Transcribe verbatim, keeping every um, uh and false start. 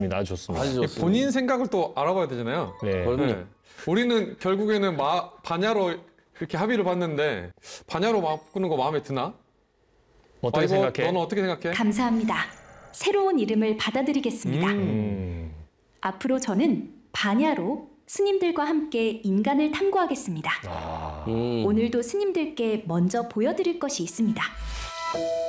아주 좋습니다. 아주 좋습니다. 본인 생각을 또 알아봐야 되잖아요. 네. 그럼요. 네. 우리는 결국에는 마, 반야로 이렇게 합의를 봤는데 반야로 바꾸는 거 마음에 드나? 어떻게 아이고, 생각해? 너는 어떻게 생각해? 감사합니다. 새로운 이름을 받아들이겠습니다. 음. 음. 앞으로 저는 반야로 스님들과 함께 인간을 탐구하겠습니다. 아. 음. 오늘도 스님들께 먼저 보여드릴 것이 있습니다.